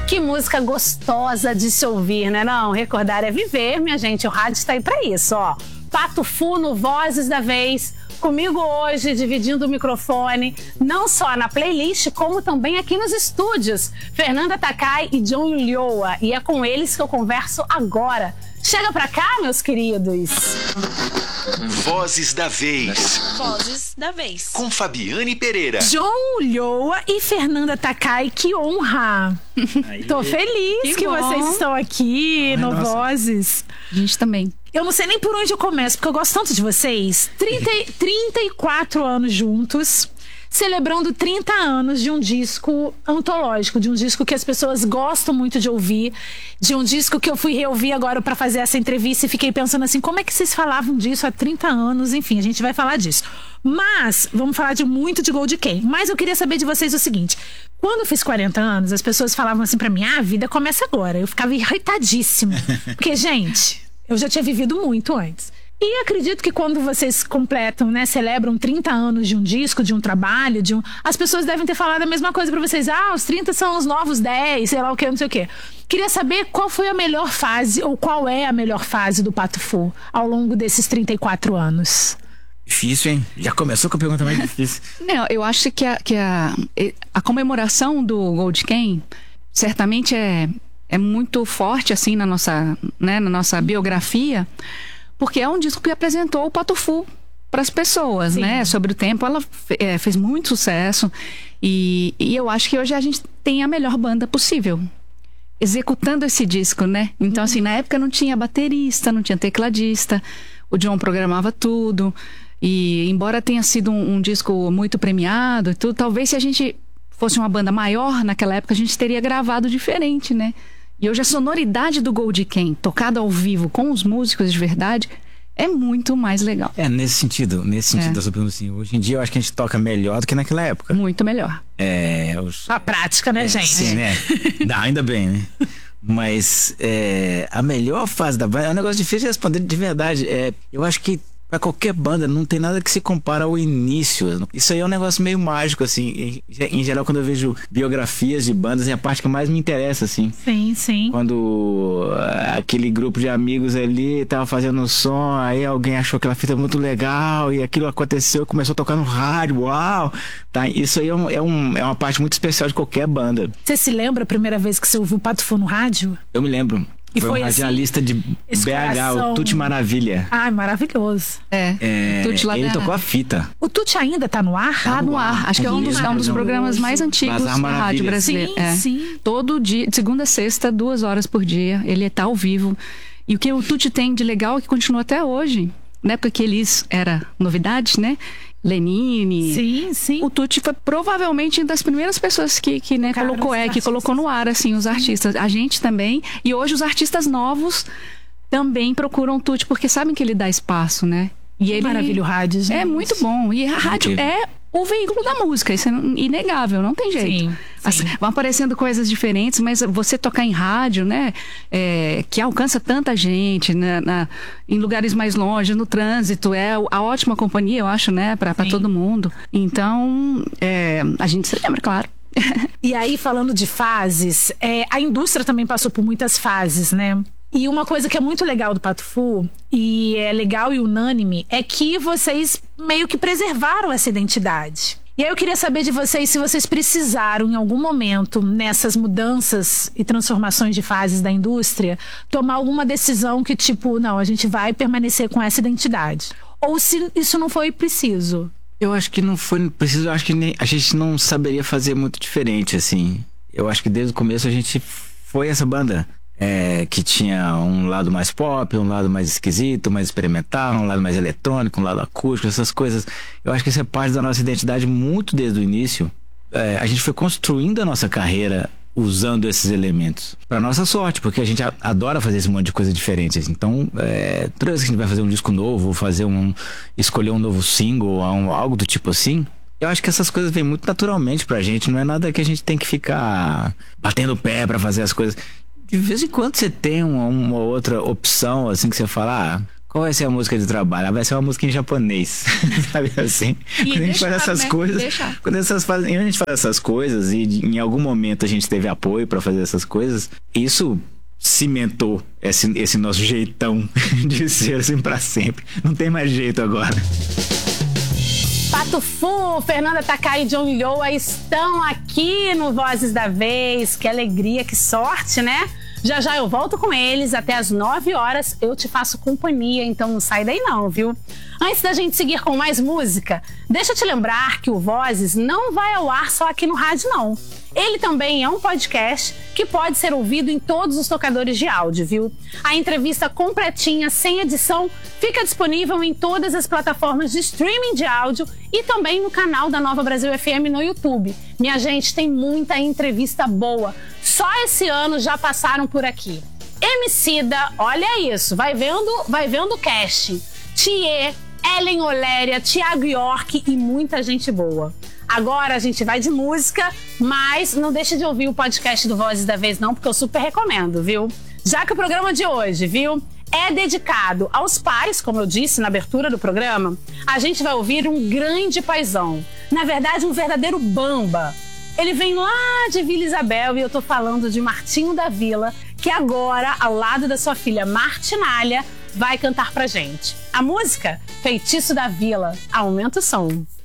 Que música gostosa de se ouvir, né não? Recordar é viver, minha gente. O rádio está aí pra isso, ó. Pato Fu no Vozes da Vez. Comigo hoje, dividindo o microfone, não só na playlist, como também aqui nos estúdios. Fernanda Takai e John Ulloa. E é com eles que eu converso agora. Chega pra cá, meus queridos. Vozes da Vez. Vozes da Vez. Com Fabiane Pereira. John Ulloa e Fernanda Takai, que honra. Aí. Tô feliz que bom. vocês estão aqui no nossa. Vozes. A gente também. Eu não sei nem por onde eu começo, porque eu gosto tanto de vocês. 34 anos juntos, celebrando 30 anos de um disco antológico, de um disco que as pessoas gostam muito de ouvir, de um disco que eu fui reouvir agora pra fazer essa entrevista e fiquei pensando assim, como é que vocês falavam disso há 30 anos? Enfim, a gente vai falar disso. Mas, vamos falar muito de Gold Kayn. Mas eu queria saber de vocês o seguinte, quando eu fiz 40 anos, as pessoas falavam assim pra mim, a vida começa agora. Eu ficava irritadíssima. Porque, gente, eu já tinha vivido muito antes. E acredito que quando vocês completam, né, celebram 30 anos de um disco, de um trabalho, as pessoas devem ter falado a mesma coisa pra vocês. Ah, os 30 são os novos 10, sei lá o que, não sei o que. Queria saber qual foi a melhor fase, ou qual é a melhor fase do Pato Fu ao longo desses 34 anos. Difícil, hein? Já começou com a pergunta mais difícil. Não, eu acho que a comemoração do Gold Kayn certamente é muito forte assim na nossa biografia, porque é um disco que apresentou o Pato Fu para as pessoas, Sim. né? Sobre o tempo, ela fez muito sucesso e eu acho que hoje a gente tem a melhor banda possível executando esse disco, né? Então, assim, na época não tinha baterista, não tinha tecladista, o John programava tudo e embora tenha sido um disco muito premiado e tudo, talvez se a gente fosse uma banda maior naquela época, a gente teria gravado diferente, né? E hoje a sonoridade do Gold Kayn, tocada ao vivo com os músicos de verdade, é muito mais legal. Nesse sentido da sua pergunta, assim, hoje em dia eu acho que a gente toca melhor do que naquela época. Muito melhor. A prática, né, gente? Sim, né? Ainda bem, né? Mas a melhor fase da banda é um negócio difícil de responder de verdade. Eu acho que pra qualquer banda não tem nada que se compara ao início. Isso aí é um negócio meio mágico, assim. Em geral, quando eu vejo biografias de bandas, é a parte que mais me interessa, assim. Sim, sim. Quando aquele grupo de amigos ali tava fazendo um som, aí alguém achou aquela fita muito legal e aquilo aconteceu, começou a tocar no rádio, uau! Tá, isso aí é uma parte muito especial de qualquer banda. Você se lembra a primeira vez que você ouviu o Pato Fu no rádio? Eu me lembro. E foi um assim, radialista de esse BH, coração. o Tuti Maravilha. Ai, maravilhoso. Tuti lá Ele da- tocou a fita. O Tuti ainda tá no ar? Tá no ar. Acho que é um dos programas mais antigos Bazar da rádio Maravilha. brasileira. Sim, sim. Todo dia, de segunda a sexta, 2 horas por dia. Ele tá ao vivo. E o que o Tuti tem de legal é que continua até hoje. Na época que eles era novidade, né? Lenine. Sim, sim. O Tuti foi provavelmente uma das primeiras pessoas que Cara, colocou, os que artistas. colocou no ar, assim, os artistas. A gente também. E hoje os artistas novos também procuram o Tuti, porque sabem que ele dá espaço, né? E ele Maravilha o rádio, gente. é muito bom. E a rádio é o veículo da música. Isso é inegável, não tem jeito. Sim. Vão aparecendo coisas diferentes, mas você tocar em rádio, né? Que alcança tanta gente, né, em lugares mais longe, no trânsito, é a ótima companhia, eu acho, né? Pra todo mundo. Então, a gente se lembra, claro. E aí, falando de fases, a indústria também passou por muitas fases, né? E uma coisa que é muito legal do Pato Fu, e é legal e unânime, é que vocês meio que preservaram essa identidade. E aí eu queria saber de vocês se vocês precisaram, em algum momento, nessas mudanças e transformações de fases da indústria, tomar alguma decisão que, tipo, não, a gente vai permanecer com essa identidade. Ou se isso não foi preciso. Eu acho que não foi preciso, eu acho que a gente não saberia fazer muito diferente, assim. Eu acho que desde o começo a gente foi essa banda que tinha um lado mais pop, um lado mais esquisito, mais experimental, um lado mais eletrônico, um lado acústico, essas coisas. Eu acho que isso é parte da nossa identidade muito desde o início. A gente foi construindo a nossa carreira usando esses elementos. Pra nossa sorte, porque a gente adora fazer esse monte de coisa diferente. Então, toda vez que a gente vai fazer um disco novo, escolher um novo single, algo do tipo assim, eu acho que essas coisas vêm muito naturalmente pra gente. Não é nada que a gente tem que ficar batendo o pé pra fazer as coisas. De vez em quando você tem uma outra opção, assim, que você fala, qual vai ser a música de trabalho? Vai ser uma música em japonês, sabe assim? Quando a gente faz essas coisas, quando a gente faz essas coisas e em algum momento a gente teve apoio pra fazer essas coisas, isso cimentou esse nosso jeitão de ser assim pra sempre. Não tem mais jeito agora. Pato Fu, Fernanda Takai e John Lilhoa estão aqui no Vozes da Vez. Que alegria, que sorte, né? Já já eu volto com eles, até às 9 horas eu te faço companhia, então não sai daí não, viu? Antes da gente seguir com mais música, deixa eu te lembrar que o Vozes não vai ao ar só aqui no rádio não. Ele também é um podcast que pode ser ouvido em todos os tocadores de áudio, viu? A entrevista completinha, sem edição, fica disponível em todas as plataformas de streaming de áudio e também no canal da Nova Brasil FM no YouTube. Minha gente, tem muita entrevista boa. Só esse ano já passaram por aqui. Emicida, olha isso, vai vendo o casting. Thier, Ellen Oléria, Thiago York e muita gente boa. Agora a gente vai de música, mas não deixe de ouvir o podcast do Vozes da Vez não, porque eu super recomendo, viu? Já que o programa de hoje, viu, é dedicado aos pais, como eu disse na abertura do programa, a gente vai ouvir um grande paizão. Na verdade, um verdadeiro bamba. Ele vem lá de Vila Isabel e eu tô falando de Martinho da Vila, que agora, ao lado da sua filha Martinália, vai cantar pra gente. A música, Feitiço da Vila. Aumenta o som.